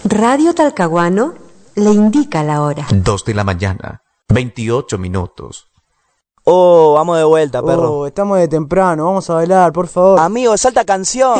Radio Talcahuano le indica la hora. 2 de la mañana, 28 minutos. Oh, vamos de vuelta, perro. Oh, estamos de temprano, vamos a bailar, por favor. Amigo, salta canción.